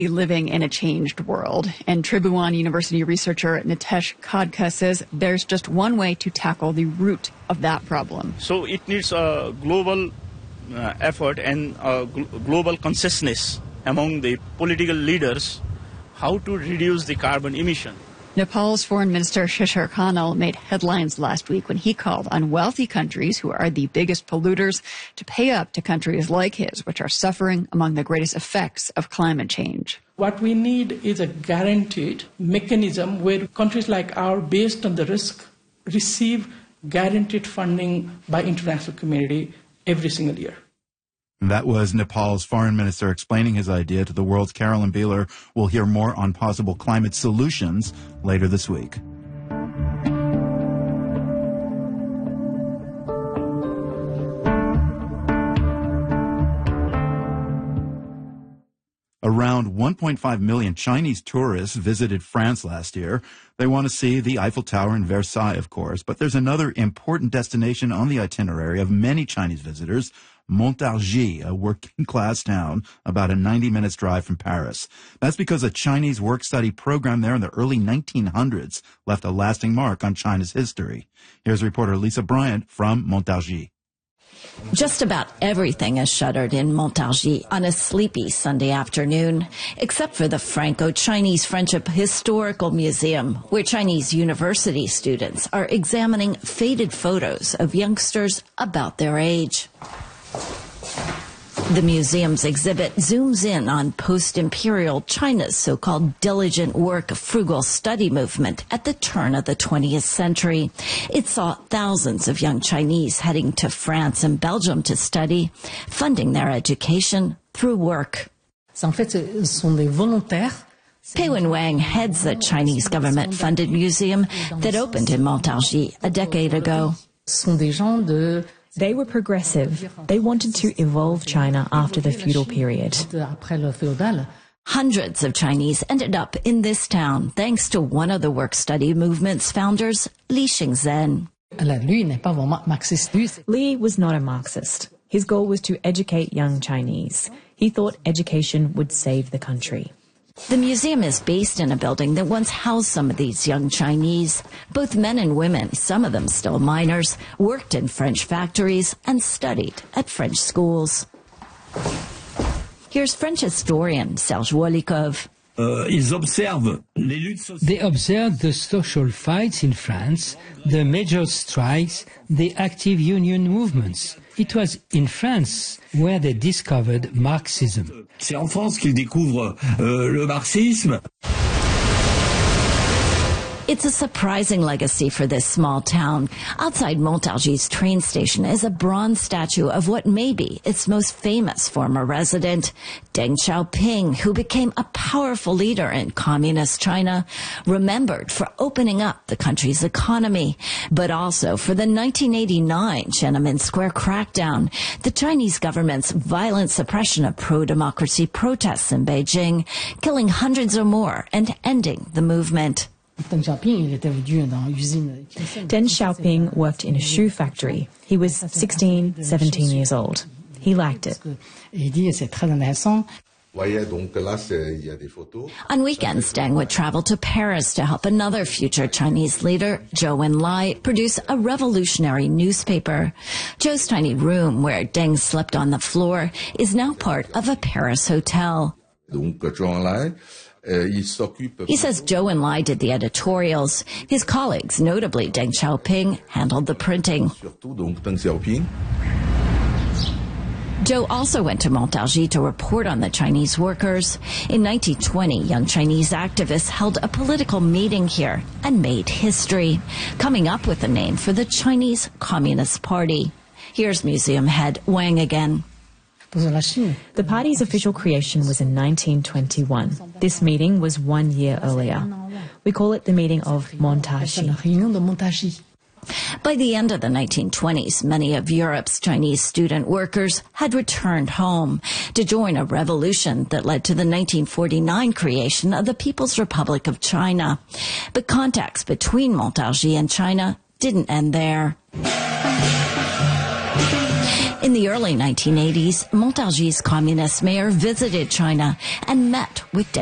living in a changed world. And Tribhuvan University researcher Nitesh Khadka says there's just one way to tackle the root of that problem. So it needs a global effort and global consciousness among the political leaders how to reduce the carbon emission. Nepal's Foreign Minister Shishir Khanal made headlines last week when he called on wealthy countries who are the biggest polluters to pay up to countries like his, which are suffering among the greatest effects of climate change. What we need is a guaranteed mechanism where countries like ours, based on the risk, receive guaranteed funding by international community every single year. That was Nepal's foreign minister explaining his idea to the world's Carolyn Beeler. We'll hear more on possible climate solutions later this week. Around 1.5 million Chinese tourists visited France last year. They want to see the Eiffel Tower and Versailles, of course, but there's another important destination on the itinerary of many Chinese visitors, Montargis, a working-class town about a 90 minutes drive from Paris. That's because a Chinese work-study program there in the early 1900s left a lasting mark on China's history. Here's reporter Lisa Bryant from Montargis. Just about everything is shuttered in Montargis on a sleepy Sunday afternoon, except for the Franco-Chinese Friendship Historical Museum, where Chinese university students are examining faded photos of youngsters about their age. The museum's exhibit zooms in on post-imperial China's so-called diligent work, frugal study movement at the turn of the 20th century. It saw thousands of young Chinese heading to France and Belgium to study, funding their education through work. Pei Wen-Wang heads the Chinese government-funded museum that opened in Montargis a decade ago. They were progressive. They wanted to evolve China after the feudal period. Hundreds of Chinese ended up in this town thanks to one of the work-study movement's founders, Li Xingzhen. Li was not a Marxist. His goal was to educate young Chinese. He thought education would save the country. The museum is based in a building that once housed some of these young Chinese. Both men and women, some of them still minors, worked in French factories and studied at French schools. Here's French historian Serge Wolikov. They observed the social fights in France, the major strikes, the active union movements. It was in France where they discovered Marxism. C'est en France qu'ils découvrent le marxisme. It's a surprising legacy for this small town. Outside Montargis train station is a bronze statue of what may be its most famous former resident, Deng Xiaoping, who became a powerful leader in communist China, remembered for opening up the country's economy, but also for the 1989 Tiananmen Square crackdown, the Chinese government's violent suppression of pro-democracy protests in Beijing, killing hundreds or more and ending the movement. Deng Xiaoping worked in a shoe factory. He was 16, 17 years old. He liked it. On weekends, Deng would travel to Paris to help another future Chinese leader, Zhou Enlai, produce a revolutionary newspaper. Zhou's tiny room, where Deng slept on the floor, is now part of a Paris hotel. He says Zhou Enlai did the editorials. His colleagues, notably Deng Xiaoping, handled the printing. Zhou also went to Montargis to report on the Chinese workers. In 1920, young Chinese activists held a political meeting here and made history, coming up with a name for the Chinese Communist Party. Here's museum head Wang again. The party's official creation was in 1921. This meeting was 1 year earlier. We call it the meeting of Montargis. By the end of the 1920s, many of Europe's Chinese student workers had returned home to join a revolution that led to the 1949 creation of the People's Republic of China. But contacts between Montargis and China didn't end there. In the early 1980s, Montargis' communist mayor visited China and met with